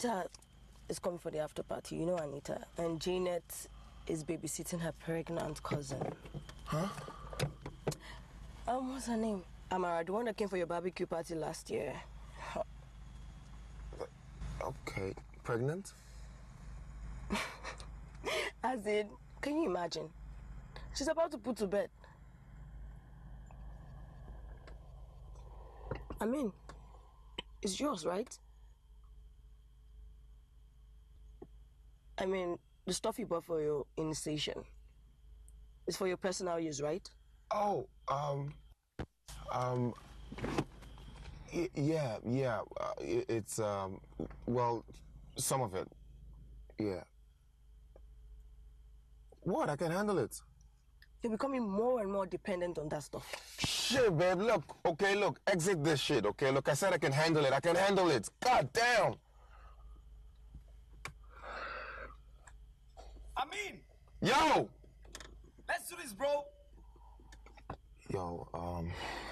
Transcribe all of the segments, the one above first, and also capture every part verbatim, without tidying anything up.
Anita is coming for the after party. You know Anita. And Janet is babysitting her pregnant cousin. Huh? Um, what's her name? Amara, the one that came for your barbecue party last year. Okay. Pregnant? As in, can you imagine? She's about to put to bed. I mean, it's yours, right? I mean, the stuff you bought for your initiation. It's for your personal use, right? Oh, um... Um... Y yeah, yeah. Uh, it, it's, um... Well, some of it. Yeah. What? I can handle it. You're becoming more and more dependent on that stuff. Shit, babe. Look, okay, look. Exit this shit, okay? Look, I said I can handle it. I can handle it. God damn! I mean! Yo! Let's do this, bro! Yo, um...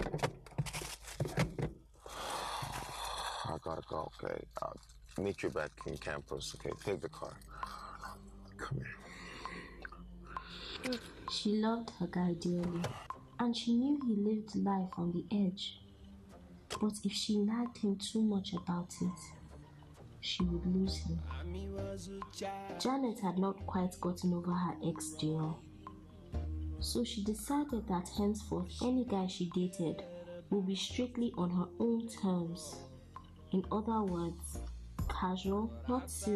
I gotta go, okay? I'll meet you back in campus, okay? Take the car. Come here. She loved her guy dearly, and she knew he lived life on the edge. But if she nagged him too much about it, she would lose him. Janet had not quite gotten over her ex deal, so she decided that henceforth any guy she dated would be strictly on her own terms. In other words, casual, not serious.